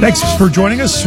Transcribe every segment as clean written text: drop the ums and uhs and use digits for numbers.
Thanks for joining us.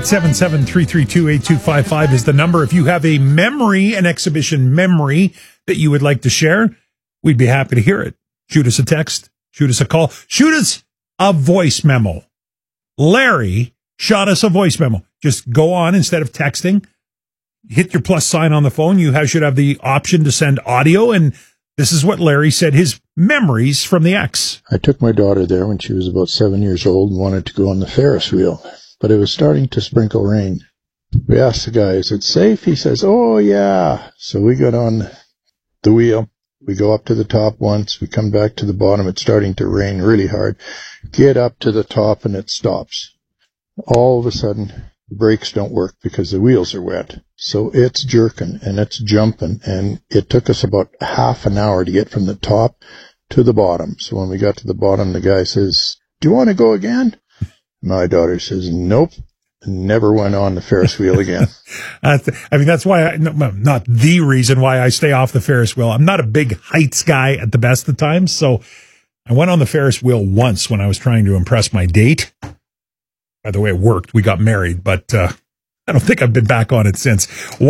1-877-332-8255 is the number. If you have a memory, an exhibition memory that you would like to share, we'd be happy to hear it. Shoot us a text, shoot us a call, shoot us a voice memo. Larry shot us a voice memo. Just go on instead of texting. Hit your plus sign on the phone. You should have the option to send audio, and this is what Larry said, his memories from the X. I took my daughter there when she was about 7 years old and wanted to go on the Ferris wheel, but it was starting to sprinkle rain. We asked the guy, is it safe? He says, oh, yeah. So we got on the wheel. We go up to the top once. We come back to the bottom. It's starting to rain really hard. Get up to the top, and it stops. All of a sudden, the brakes don't work because the wheels are wet. So it's jerking and it's jumping, and it took us about half an hour to get from the top to the bottom. So when we got to the bottom, the guy says, do you want to go again? My daughter says, nope. Never went on the Ferris wheel again. That's why not the reason why I stay off the Ferris wheel. I'm not a big heights guy at the best of times. So I went on the Ferris wheel once when I was trying to impress my date. By the way, it worked. We got married, but I don't think I've been back on it since.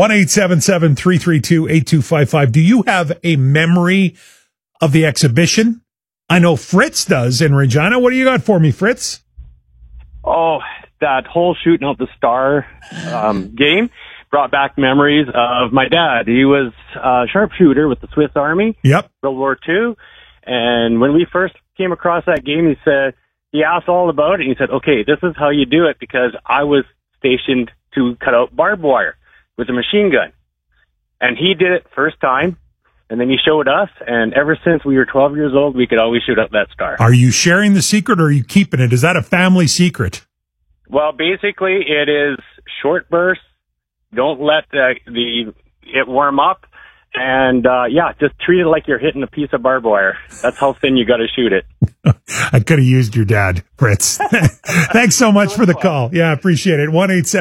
1-877-332-8255. Do you have a memory of the exhibition? I know Fritz does in Regina. What do you got for me, Fritz? Oh, that whole shooting out the star game brought back memories of my dad. He was a sharpshooter with the Swiss Army. Yep. World War II. And when we first came across that game, he asked all about it. And he said, okay, this is how you do it, because I was stationed to cut out barbed wire with a machine gun. And he did it first time, and then he showed us, and ever since we were 12 years old, we could always shoot out that star. Are you sharing the secret, or are you keeping it? Is that a family secret? Well, basically, it is short bursts. Don't let it warm up. And, just treat it like you're hitting a piece of barbed wire. That's how thin you got to shoot it. I could have used your dad, Fritz. Thanks so much for the call. Yeah, appreciate it.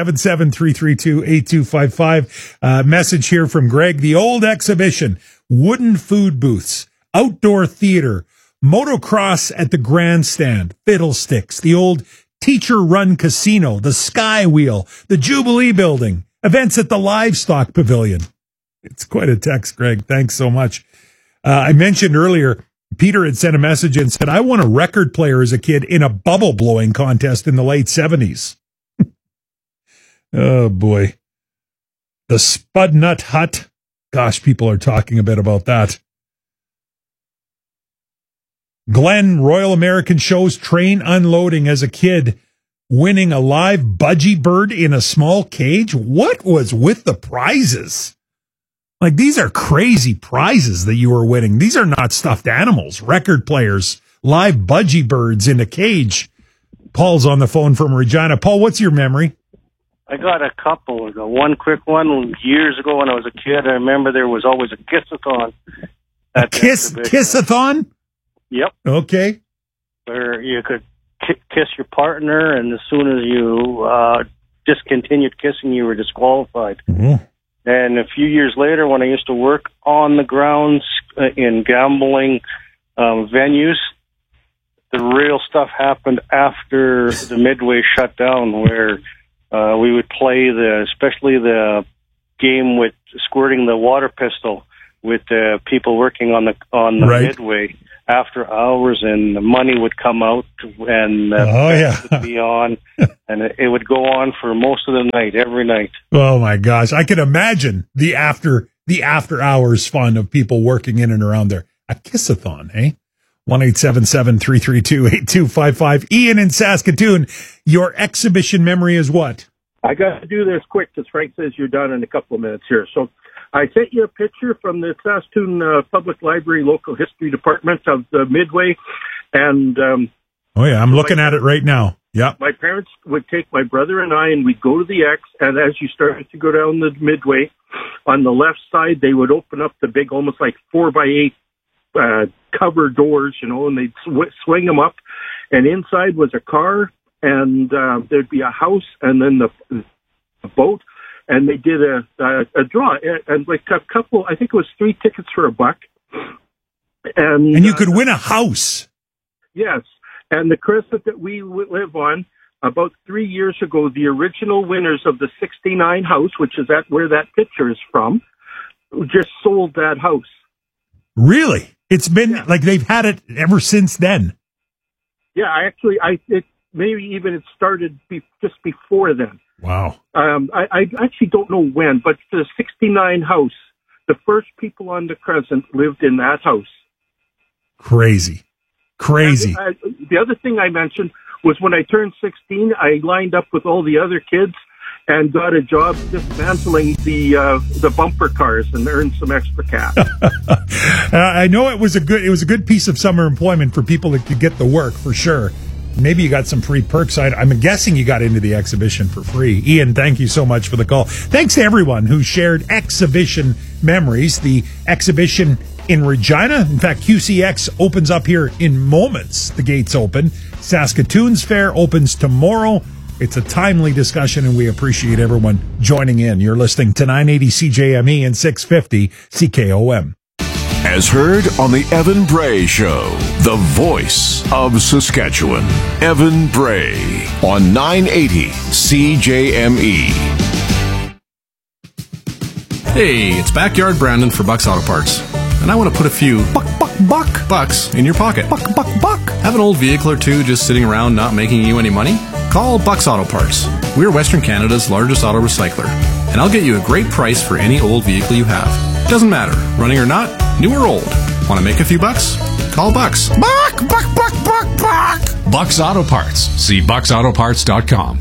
1-877-332-8255. Message here from Greg. The old exhibition, wooden food booths, outdoor theater, motocross at the grandstand, fiddlesticks, the old teacher-run casino, the Sky Wheel, the Jubilee Building, events at the Livestock Pavilion. It's quite a text, Greg. Thanks so much. I mentioned earlier, Peter had sent a message and said, I won a record player as a kid in a bubble blowing contest in the late 70s. Oh, boy. The Spudnut Hut. Gosh, people are talking a bit about that. Glenn, Royal American shows train unloading as a kid, winning a live budgie bird in a small cage. What was with the prizes? Like, these are crazy prizes that you were winning. These are not stuffed animals, record players, live budgie birds in a cage. Paul's on the phone from Regina. Paul, what's your memory? I got a couple. One quick one. Years ago when I was a kid, I remember there was always a kiss-a-thon. A kiss-a-thon? Yep. Okay. Where you could kiss your partner, and as soon as you discontinued kissing, you were disqualified. Mm-hmm. And a few years later, when I used to work on the grounds in gambling venues, the real stuff happened after the Midway shut down, where we would play especially the game with squirting the water pistol with the people working on the right. Midway after hours, and the money would come out, and would be on, and it would go on for most of the night, every night. Oh my gosh, I can imagine the after hours fun of people working in and around there. A kiss-a-thon, eh? 1-877-332-8255. Ian in Saskatoon, your exhibition memory is what? I got to do this quick because Frank says you're done in a couple of minutes here. So I sent you a picture from the Saskatoon Public Library Local History Department of the Midway. And oh, yeah, I'm looking at it right now. Yeah. My parents would take my brother and I, and we'd go to the X. And as you started to go down the Midway, on the left side, they would open up the big, almost like 4x8 cover doors, and they'd swing them up. And inside was a car, and there'd be a house, and then the boat. And they did a draw, and like a couple, I think it was 3 tickets for $1. And you could win a house. Yes. And the crescent that we live on, about 3 years ago, the original winners of the 69 house, which is where that picture is from, just sold that house. Really? It's been like they've had it ever since then. Yeah, it started just before then. Wow. I actually don't know when, but the 69 house, the first people on the Crescent lived in that house. Crazy. The other thing I mentioned was when I turned 16, I lined up with all the other kids and got a job dismantling the bumper cars and earned some extra cash. I know it was a good piece of summer employment for people that could get the work, for sure. Maybe you got some free perks. I'm guessing you got into the exhibition for free. Ian, thank you so much for the call. Thanks to everyone who shared exhibition memories. The exhibition in Regina, in fact, QCX opens up here in moments. The gates open. Saskatoon's fair opens tomorrow. It's a timely discussion, and we appreciate everyone joining in. You're listening to 980 CJME and 650 CKOM. As heard on the Evan Bray Show, the voice of Saskatchewan. Evan Bray on 980 CJME. Hey, it's Backyard Brandon for Bucks Auto Parts. And I want to put a few bucks in your pocket. Buck. Have an old vehicle or two just sitting around not making you any money? Call Bucks Auto Parts. We're Western Canada's largest auto recycler. And I'll get you a great price for any old vehicle you have. Doesn't matter, running or not, new or old. Want to make a few bucks? Call Bucks. Buck. Bucks Auto Parts. See bucksautoparts.com.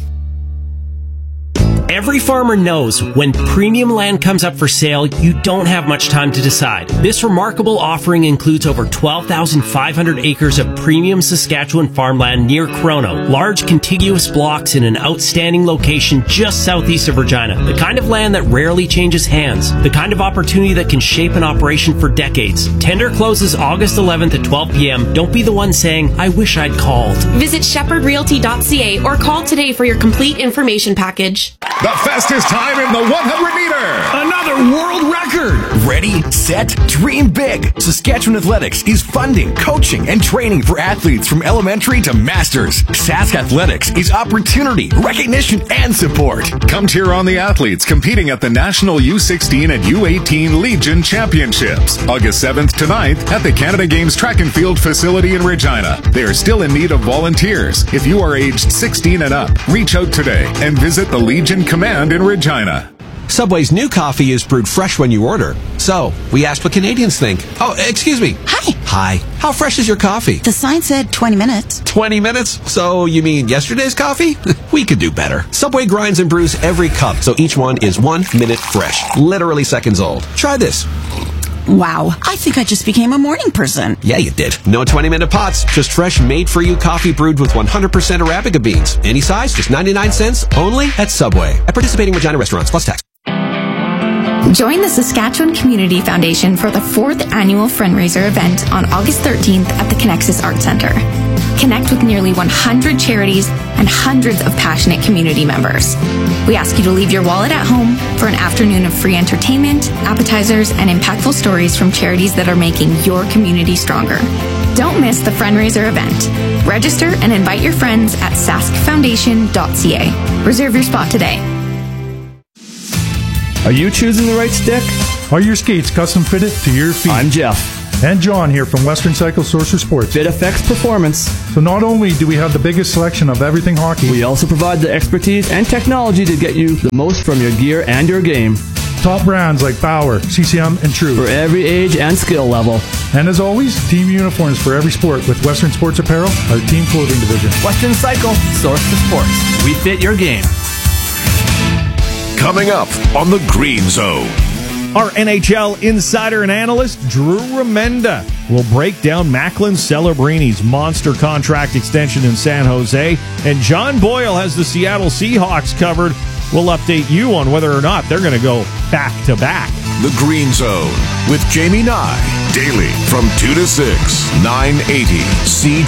Every farmer knows when premium land comes up for sale, you don't have much time to decide. This remarkable offering includes over 12,500 acres of premium Saskatchewan farmland near Chrono. Large contiguous blocks in an outstanding location just southeast of Regina. The kind of land that rarely changes hands. The kind of opportunity that can shape an operation for decades. Tender closes August 11th at 12 p.m. Don't be the one saying, I wish I'd called. Visit shepherdrealty.ca or call today for your complete information package. The fastest time in the 100-meter. Another world record. Ready, set, dream big. Saskatchewan Athletics is funding, coaching, and training for athletes from elementary to masters. Sask Athletics is opportunity, recognition, and support. Come cheer on the athletes competing at the National U16 and U18 Legion Championships, August 7th to 9th at the Canada Games Track and Field facility in Regina. They are still in need of volunteers. If you are aged 16 and up, reach out today and visit the Legion Command in Regina. Subway's new coffee is brewed fresh when you order. So, we asked what Canadians think. Oh, excuse me. Hi. How fresh is your coffee? The sign said 20 minutes. 20 minutes? So, you mean yesterday's coffee? We could do better. Subway grinds and brews every cup, so each one is 1 minute fresh. Literally seconds old. Try this. Wow, I think I just became a morning person. Yeah, you did. No 20-minute pots, just fresh, made-for-you coffee brewed with 100% Arabica beans. Any size, just 99 cents, only at Subway. At participating Regina restaurants, plus tax. Join the Saskatchewan Community Foundation for the 4th annual fundraiser event on August 13th at the Connexus Arts Centre. Connect with nearly 100 charities and hundreds of passionate community members. We ask you to leave your wallet at home for an afternoon of free entertainment, appetizers, and impactful stories from charities that are making your community stronger. Don't miss the fundraiser event. Register and invite your friends at saskfoundation.ca. Reserve your spot today. Are you choosing the right stick? Are your skates custom fitted to your feet? I'm Jeff. And John here from Western Cycle Sorcerer Sports. Fit affects performance. So not only do we have the biggest selection of everything hockey, we also provide the expertise and technology to get you the most from your gear and your game. Top brands like Bauer, CCM, and True. For every age and skill level. And as always, team uniforms for every sport with Western Sports Apparel, our team clothing division. Western Cycle, source for sports. We fit your game. Coming up on the Green Zone. Our NHL insider and analyst, Drew Remenda, will break down Macklin Celebrini's monster contract extension in San Jose. And John Boyle has the Seattle Seahawks covered. We'll update you on whether or not they're going to go back-to-back. The Green Zone with Jamie Nye. Daily from 2 to 6, 980 CJME.